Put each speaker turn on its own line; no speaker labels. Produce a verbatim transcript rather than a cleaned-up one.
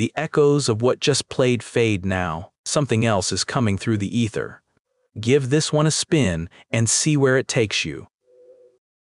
The echoes of what just played fade now. Something else is coming through the ether. Give this one a spin and see where it takes you.